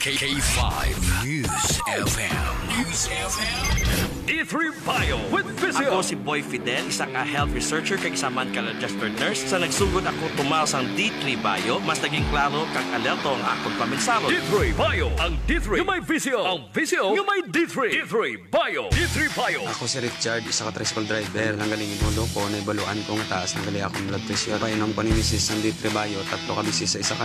K5 News FM. D3 Bio with Physio. Ako si Boy Fidel, isa ka health researcher kag isa man ka registered nurse. Sa nagsugod ako tumaw sang D3 Bio, mas naging klaro kag alerto ang akong paminsaro. D3 Bio. Ang D3 yung may Physio. Ang Physio yung may D3. D3 Bio. D3 Bio. Ako si Richard, isa ka tricycle driver. Nanggaling inulo ko, naibaluan ko nga taas ng gali akong blood pressure. Painom ko ni Mrs. ng D3 Bio, 3 ka bisis sa isa ka